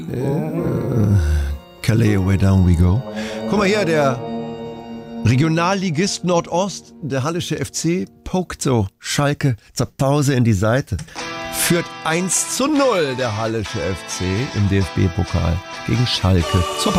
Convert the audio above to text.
Calais, away down we go. Guck mal hier, der Regionalligist Nordost, der Hallische FC, pokt so Schalke zur Pause in die Seite. Führt 1:0 der Hallische FC im DFB-Pokal gegen Schalke zur Pause.